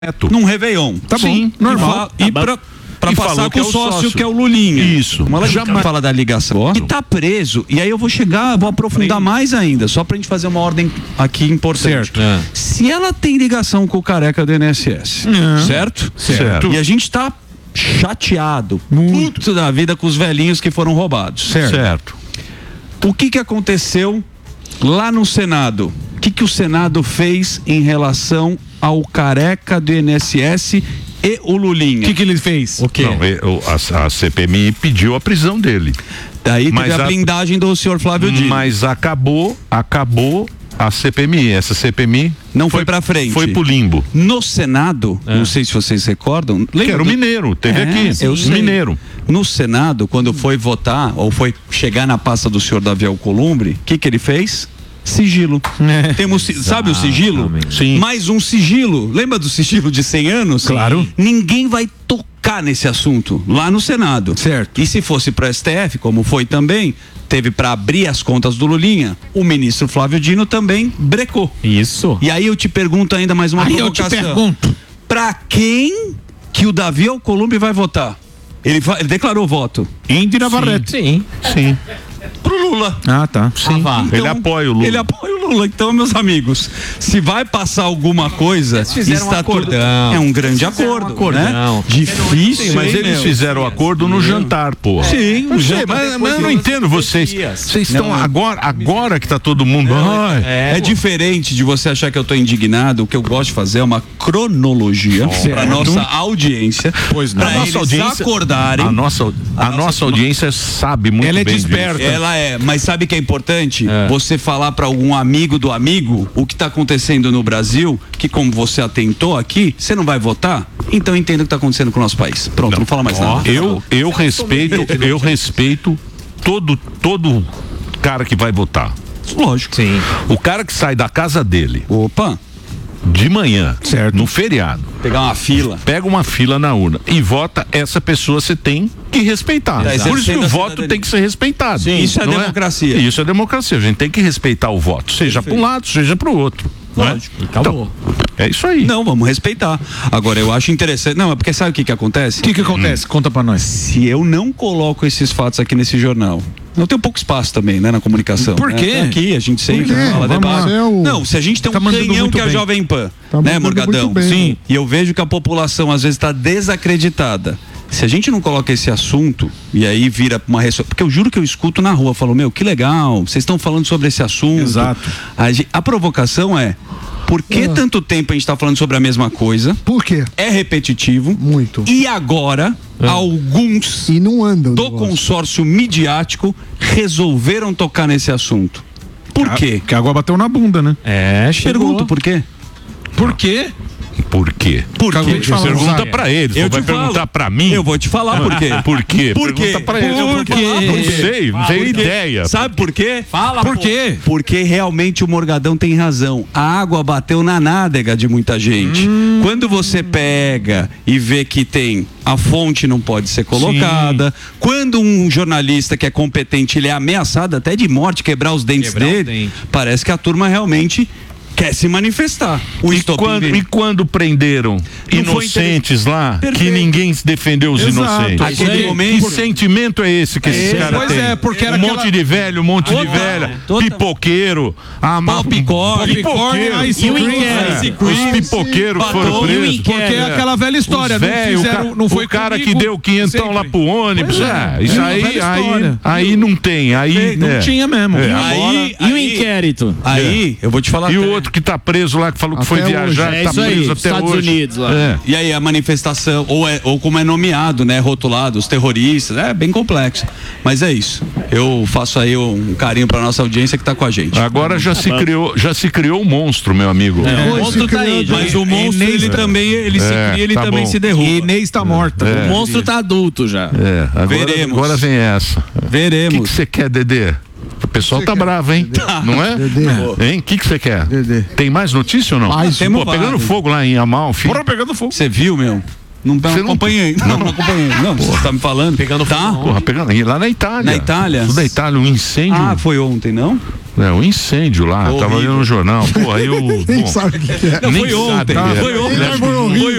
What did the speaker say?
num Réveillon. Tá bom, normal. E pra passar com o sócio, que é o Lulinha. Isso. Jamais fala da ligação. E tá preso. E aí eu vou aprofundar mais ainda, só pra gente fazer uma ordem aqui importante. Certo. Se ela tem ligação com o careca do INSS, certo? Certo. E a gente tá chateado, muito da vida com os velhinhos que foram roubados. Certo. O que aconteceu lá no Senado? O que o Senado fez em relação ao careca do INSS e o Lulinha? O que ele fez? O quê? Não, a CPMI pediu a prisão dele. Daí teve a blindagem do senhor Flávio Dino. Mas acabou a CPMI. Essa CPMI não foi pra frente. Foi pro limbo. No Senado, não sei se vocês recordam. Que era o Mineiro, teve aqui. Eu sei. Mineiro. No Senado, quando foi votar, ou foi chegar na pasta do senhor Davi Alcolumbre, o que ele fez? Sigilo. Temos, sabe o sigilo? Sim. Mais um sigilo. Lembra do sigilo de 100 anos? Claro. Ninguém vai tocar nesse assunto lá no Senado. Certo. E se fosse para o STF, como foi também, teve para abrir as contas do Lulinha, o ministro Flávio Dino também brecou. Isso. E aí eu te pergunto ainda mais uma provocação. Eu te pergunto. Para quem que o Davi Alcolumbre vai votar? Ele declarou voto. Indira Barreto. Sim. Pro Lula. Ah, tá. Sim. Então, Ele apoia o Lula. Ele apoia o Lula. Então, meus amigos, se vai passar alguma coisa, fizeram está um acordão. É um grande acordo, né? Difícil. Sim, mas eles fizeram o acordo no jantar, pô. Sim, mas eu não entendo vocês. Vocês estão agora que tá todo mundo. É diferente de você achar que eu tô indignado. O que eu gosto de fazer é uma cronologia para nossa audiência. Pois não. Para eles acordarem. A nossa audiência sabe muito bem. Ela é disso. desperta. Ela é, mas sabe que é importante? Você falar para algum amigo do amigo o que está acontecendo no Brasil, que como você atentou aqui, você não vai votar? Então entenda o que está acontecendo com o nosso país. Pronto, não fala mais nada. Eu respeito todo cara que vai votar. Lógico. Sim. O cara que sai da casa dele Opa, de manhã, Certo. no feriado, pegar uma fila. pega uma fila na urna e vota, essa pessoa você tem que respeitar. Tá Por isso que exercendo o a voto cidadania. tem que ser respeitado. Sim, isso é não democracia. Isso é democracia. A gente tem que respeitar o voto, seja para um lado, seja para o outro. Lógico. Acabou. É isso aí. Não, vamos respeitar. Agora, eu acho interessante. Não, é porque sabe o que acontece? O que acontece? Conta pra nós. Se eu não coloco esses fatos aqui nesse jornal, não tem pouco espaço também, né, na comunicação. Por quê? Né? Aqui a gente sempre fala, Vamos debate. lá. Não, se a gente tem Tá um mandando canhão muito que é a bem. Jovem Pan, Tá né, mandando Morgadão? muito bem. Sim. E eu vejo que a população às vezes está desacreditada. Se a gente não coloca esse assunto e aí vira uma porque eu juro que eu escuto na rua, falo, meu, que legal, vocês estão falando sobre esse assunto. Exato. A provocação é, por que tanto tempo a gente está falando sobre a mesma coisa? Por quê? É repetitivo. Muito. E agora, alguns E não anda o do negócio. consórcio midiático resolveram tocar nesse assunto. Por quê? Que a água bateu na bunda, né? Pergunto, por quê? Por quê? Por quê? Por Acabei quê? de falar. Pergunta pra eles. Eu Você vai te falo. perguntar pra mim? Eu vou te falar por quê. Por quê? Por quê? Pergunta pra eles. Por quê? Não sei, não tenho ideia. Sabe por quê? Fala, Por quê? Porque realmente o Morgadão tem razão. A água bateu na nádega de muita gente. Quando você pega e vê que tem a fonte não pode ser colocada, quando um jornalista que é competente, ele é ameaçado até de morte, quebrar os dentes dele, parece que a turma realmente quer se manifestar. E quando prenderam inocentes lá, que ninguém defendeu os inocentes? Aquele momento. Que sentimento é esse que esses caras Pois têm? é, porque era um monte de velho, um monte de velha, pipoqueiro, pipoqueiro, Ice os pipoqueiros que foram presos. Porque é aquela velha história. Não foi o cara comigo, que deu quinhentão lá pro ônibus. Isso história. aí não tem. Aí Não tinha mesmo. E o inquérito? Aí, eu vou te falar. E o outro que tá preso lá, que falou que foi Até viajar, hoje. tá É isso aí, preso até Estados hoje. Unidos lá. E aí a manifestação, ou como é nomeado, né, rotulado, os terroristas, é bem complexo. Mas é isso. Eu faço aí um carinho pra nossa audiência que tá com a gente. Agora já se criou um monstro, meu amigo. O monstro tá aí, já. Mas o monstro, ele também, ele se cria, ele tá também bom. se derruba. E Inês tá morta. O monstro tá adulto já. Veremos. Agora vem essa. O que Veremos. você quer, Dedê? O pessoal tá bravo, hein? Não é? Dedê. Hein? O que você quer? Dedê. Tem mais notícia ou não? Mais. Temos Pô, pegando vários. fogo lá em Amalfi. Bora pegando fogo. Você viu, meu? Não acompanhei. Não acompanhei. Não, você tá me falando. Pegando Porra, pegando lá na Itália. Na Itália? Tudo da Itália, um incêndio. Ah, foi ontem, não? Um incêndio lá, tava ali no jornal. Pô, aí eu. Nem sabe o que é. Não, foi ontem. Foi ontem.